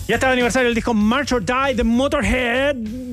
Ya está el aniversario del disco March or Die de Motorhead,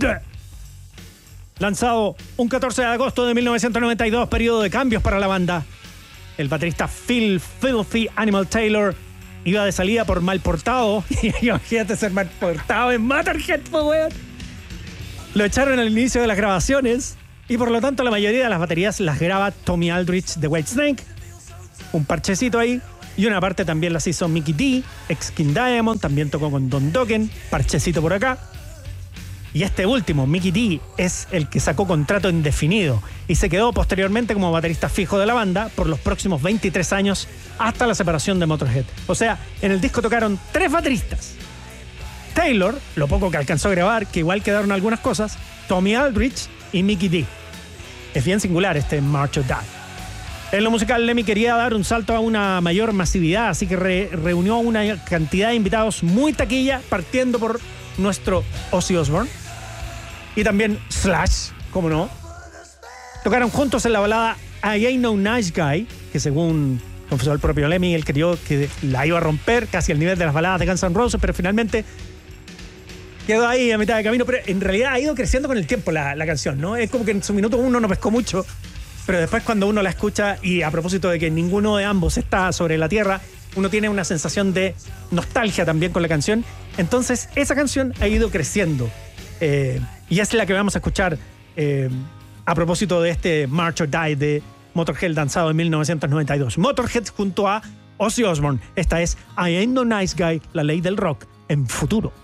lanzado un 14 de agosto de 1992, periodo de cambios para la banda. El baterista Phil Filthy Animal Taylor iba de salida por mal portado. Imagínate ser mal portado en Motorhead, pues, weón. Lo echaron al inicio de las grabaciones y por lo tanto la mayoría de las baterías las graba Tommy Aldridge de Whitesnake. Un parchecito ahí. Y una parte también las hizo Mikkey Dee, ex King Diamond, también tocó con Don Dokken, parchecito por acá. Y este último, Mikkey Dee, es el que sacó contrato indefinido y se quedó posteriormente como baterista fijo de la banda por los próximos 23 años hasta la separación de Motorhead. O sea, en el disco tocaron 3 bateristas. Taylor, lo poco que alcanzó a grabar, que igual quedaron algunas cosas, Tommy Aldridge y Mikkey Dee. Es bien singular este March or Die. En lo musical, Lemmy quería dar un salto a una mayor masividad, así que reunió una cantidad de invitados muy taquilla, partiendo por nuestro Ozzy Osbourne y también Slash, como no. Tocaron juntos en la balada I Ain't No Nice Guy, que según confesó el propio Lemmy, él creyó que la iba a romper casi al nivel de las baladas de Guns N' Roses, pero finalmente quedó ahí a mitad de camino. Pero en realidad ha ido creciendo con el tiempo la canción, ¿no? Es como que en su minuto uno no pescó mucho, pero después cuando uno la escucha, y a propósito de que ninguno de ambos está sobre la tierra, uno tiene una sensación de nostalgia también con la canción. Entonces esa canción ha ido creciendo, y es la que vamos a escuchar a propósito de este March or Die de Motorhead, lanzado en 1992. Motorhead junto a Ozzy Osbourne. Esta es I Ain't No Nice Guy, la ley del rock en Futuro.